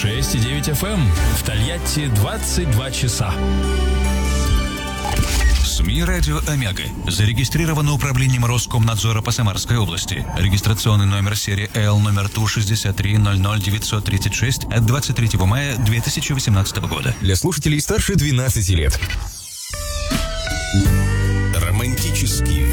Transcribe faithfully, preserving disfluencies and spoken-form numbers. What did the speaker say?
шесть и девять эф эм. В Тольятти двадцать два часа. СМИ «Радио Омега» зарегистрировано управлением Роскомнадзора по Самарской области. Регистрационный номер серии Л номер Ту шестьдесят три ноль ноль девятьсот тридцать шесть от двадцать третьего мая две тысячи восемнадцатого года. Для слушателей старше двенадцати лет. Романтический